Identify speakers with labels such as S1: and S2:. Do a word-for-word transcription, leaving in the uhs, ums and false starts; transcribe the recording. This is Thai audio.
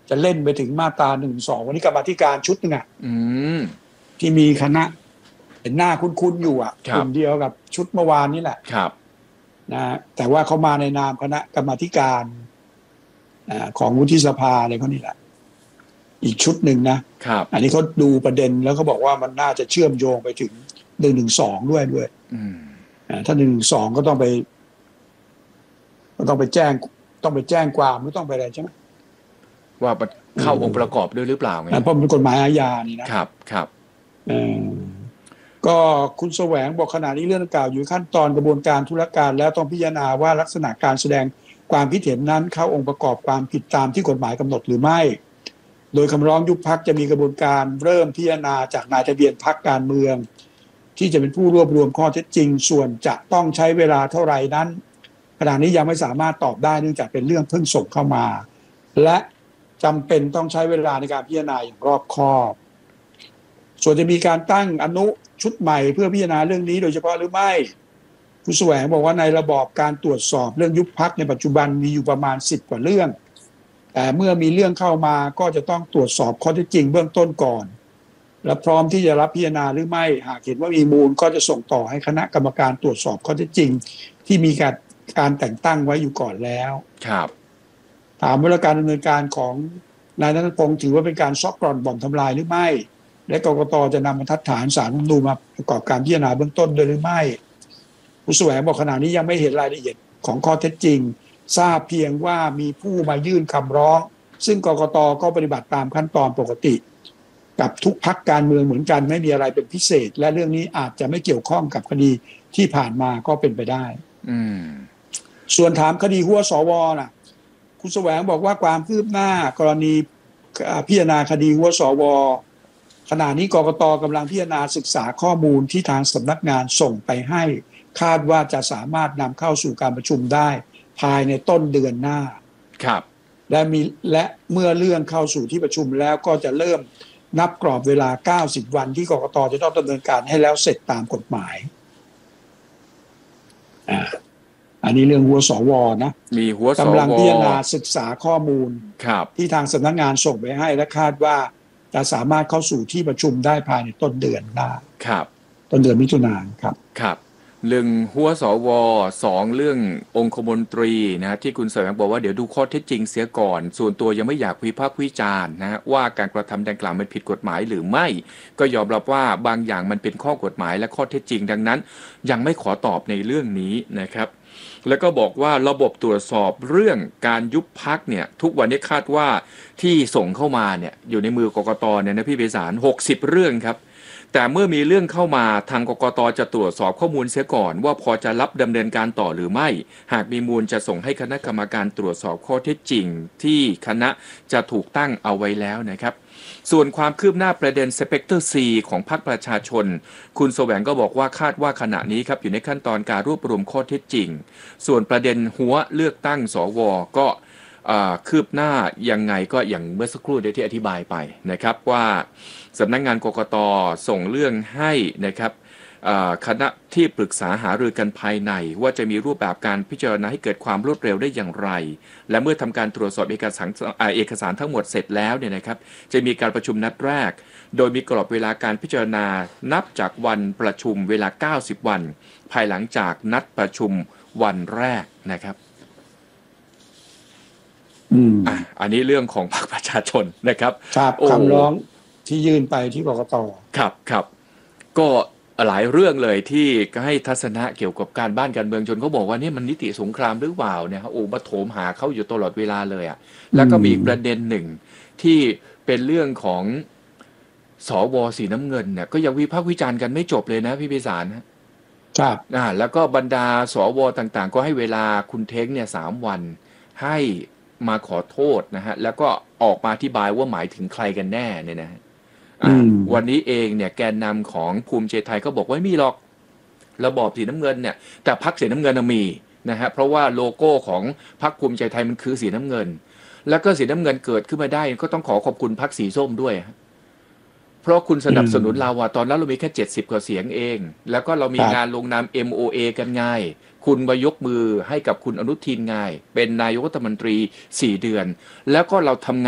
S1: จะเล่นไปถึงมาตราหนึ่งสองวันนี้กรรมาธิการชุดหนึ่งอ่ะที่มีคณะเห็นหน้าคุ้นๆอยู่อ่ะกลุ่มเดียวกับชุดเมื่อวานนี้แหละนะแต่ว่าเขามาในนามคณะกรรมาธิการของวุฒิสภาอะไรเขานี่แหละอีกชุดหนึ่งนะอันนี้เขาดูประเด็นแล้วเขาบอกว่ามันน่าจะเชื่อมโยงไปถึงหนึ่งหนึ่งสองด้วยด้วยถ้าหนึ่งหนึ่งสองก็ต้องไปก็ต้องไปแจ้งต้องไปแจ้งความไม่ต้องไปอะไรใช่ไหม
S2: ว่าเข้าองค์ประกอบด้วยหรือเปล่าไง
S1: เพราะมันเป็นกฎหมายอาญานี่นะครับ
S2: ครับ
S1: ก็คุณแสวงบอกขณะนี้เรื่องดังกล่าวอยู่ขั้นตอนกระบวนการธุรการแล้วต้องพิจารณาว่าลักษณะการแสดงความคิดเห็นนั้นเข้าองค์ประกอบความผิดตามที่กฎหมายกำหนดหรือไม่โดยคำร้องยุบพรรคจะมีกระบวนการเริ่มพิจารณาจากนายทะเบียนพรรคการเมืองที่จะเป็นผู้รวบรวมข้อเท็จจริงส่วนจะต้องใช้เวลาเท่าไหร่นั้นขณะนี้ยังไม่สามารถตอบได้เนื่องจากเป็นเรื่องเพิ่งส่งเข้ามาและจำเป็นต้องใช้เวลาในการพิจารณาอย่างรอบคอบส่วนจะมีการตั้งอนุชุดใหม่เพื่อพิจารณาเรื่องนี้โดยเฉพาะหรือไม่ผู้แสวงบอกว่าในระบอบการตรวจสอบเรื่องยุบพรรคในปัจจุบันมีอยู่ประมาณสิบกว่าเรื่องแต่เมื่อมีเรื่องเข้ามาก็จะต้องตรวจสอบข้อเท็จจริงเบื้องต้นก่อนและพร้อมที่จะรับพิจารณาหรือไม่หากเห็นว่ามีมูลก็จะส่งต่อให้คณะกรรมการตรวจสอบข้อเท็จจริงที่มีการการแต่งตั้งไว้อยู่ก่อนแล้ว
S2: ครับ
S1: ถามว่าการดำเนินการของนายณัฐพงศ์ถือว่าเป็นการซอกกร่อนบ่อนทำลายหรือไม่และกกต.จะนำบรรทัดฐานศาลรัฐธรรมนูญมาประกอบการพิจารณาเบื้องต้นโดยหรือไม่ผู้แสวงบอกขณะนี้ยังไม่เห็นรายละเอียดของข้อเท็จจริงทราบเพียงว่ามีผู้มายื่นคำร้องซึ่งกกต.ก็ปฏิบัติตามขั้นตอนปกติกับทุกพรรคการเมืองเหมือนกันไม่มีอะไรเป็นพิเศษและเรื่องนี้อาจจะไม่เกี่ยวข้องกับคดีที่ผ่านมาก็เป็นไปได้ส่วนถามคดีหัวสวน่ะคุณแสวงบอกว่าความคืบหน้ากรณีพิจารณาคดีหัวสวขณะนี้กกต.กำลังพิจารณาศึกษาข้อมูลที่ทางสำนักงานส่งไปให้คาดว่าจะสามารถนำเข้าสู่การประชุมได้ภายในต้นเดือนหน้า
S2: ครับ
S1: และมีและเมื่อเรื่องเข้าสู่ที่ประชุมแล้วก็จะเริ่มนับกรอบเวลาเก้าสิบวันที่กกต.จะต้องดำเนินการให้แล้วเสร็จตามกฎหมายอ่าอันนี้เรื่องหัวสวนะ
S2: มีหัวสว
S1: กำลังพิจารณาศึกษาข้อมูล
S2: ครับ
S1: ที่ทางสำนักงานส่งไปให้และคาดว่าจะสามารถเข้าสู่ที่ประชุมได้ภายในต้นเดือนหน้า
S2: ครับ
S1: ต้นเดือนมิถุนายนครับ
S2: ครับเรื่องหัวสวสองเรื่ององคมนตรีนะที่คุณแสวงบอกว่าเดี๋ยวดูข้อเท็จจริงเสียก่อนส่วนตัวยังไม่อยากวิพากษ์วิจารณ์นะว่าการกระทำดังกล่าวมันผิดกฎหมายหรือไม่ก็ยอมรับว่าบางอย่างมันเป็นข้อกฎหมายและข้อเท็จจริงดังนั้นยังไม่ขอตอบในเรื่องนี้นะครับแล้วก็บอกว่าระบบตรวจสอบเรื่องการยุบพรรคเนี่ยทุกวันนี้คาดว่าที่ส่งเข้ามาเนี่ยอยู่ในมือกกต.เนี่ยนะพี่ไพศาลหกสิบเรื่องครับแต่เมื่อมีเรื่องเข้ามาทางกกต.จะตรวจสอบข้อมูลเสียก่อนว่าพอจะรับดำเนินการต่อหรือไม่หากมีมูลจะส่งให้คณะกรรมการตรวจสอบข้อเท็จจริงที่คณะจะถูกตั้งเอาไว้แล้วนะครับส่วนความคืบหน้าประเด็น Spectre C ของพรรคประชาชนคุณแสวงก็บอกว่าคาดว่าขณะนี้ครับอยู่ในขั้นตอนการรวบรวมข้อเท็จจริงส่วนประเด็นหัวเลือกตั้งสวก็คืบหน้ายังไงก็อย่างเมื่อสักครู่ที่อธิบายไปนะครับว่าสำนักงานกกต.ส่งเรื่องให้นะครับคณะที่ปรึกษาหารือกันภายในว่าจะมีรูปแบบการพิจารณาให้เกิดความรวดเร็วได้อย่างไรและเมื่อทำการตรวจสอบเอกสารเอกสารทั้งหมดเสร็จแล้วเนี่ยนะครับจะมีการประชุมนัดแรกโดยมีกรอบเวลาการพิจารณานับจากวันประชุมเวลาเก้าสิบวันภายหลังจากนัดประชุมวันแรกนะครับ
S1: อืม
S2: อ่ะอันนี้เรื่องของพรรคประชาชนนะครับ
S1: ครับคำร้องที่ยื่นไปที่กกต.
S2: ครับครับก็หลายเรื่องเลยที่ให้ทัศนะเกี่ยวกับการบ้านการเมืองจนเขาบอกว่านี่มันนิติสงครามหรือเปล่าเนี่ยครับโอ้มาโถมหาเขาอยู่ตลอดเวลาเลยอ่ะแล้วก็มีอีกประเด็นหนึ่งที่เป็นเรื่องของสวสีน้ำเงินเนี่ยก็ยังวิพากษ์วิจารณ์กันไม่จบเลยนะพี่ไพศาล
S1: ครับ
S2: อ่าแล้วก็บรรดาสวต่างๆก็ให้เวลาคุณเท้งเนี่ยสามวันให้มาขอโทษนะฮะแล้วก็ออกมาอธิบายว่าหมายถึงใครกันแน่เนี่ยนะวันนี้เองเนี่ยแกนนำของภูมิใจไทยก็บอกว่าไม่มีหรอกระบอบสีน้ำเงินเนี่ยแต่พรรคสีน้ำเงินมีนะฮะเพราะว่าโลโก้ของพรรคภูมิใจไทยมันคือสีน้ำเงินแล้วก็สีน้ำเงินเกิดขึ้นมาได้ก็ต้องขอขอบคุณพรรคสีส้มด้วยเพราะคุณสนับสนุนเราอะตอนนั้นเรามีแค่เจ็ดสิบกว่าเสียงเองแล้วก็เรามีงานลงนาม เอ็ม โอ เอ กันง่ายคุณมายกมือให้กับคุณอนุทินไงเป็นนายกรัฐมนตรีสี่เดือนแล้วก็เราทำงาน